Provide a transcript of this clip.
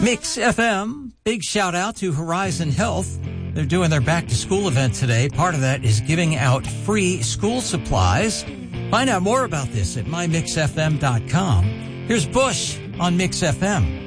Mix FM, big shout out to Horizon Health. They're doing their back to school event today. Part of that is giving out free school supplies. Find out more about this at mymixfm.com. Here's Bush on Mix FM.